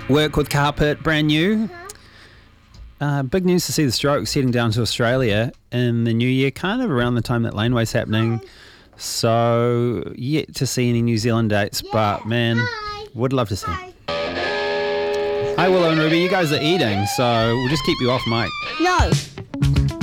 Work with Carpet, brand new. Big news to see the Strokes heading down to Australia in the new year, kind of around the time that Laneway's happening. So, yet to see any New Zealand dates, but man, would love to see. Hi, Willow and Ruby, you guys are eating, so we'll just keep you off mic. No.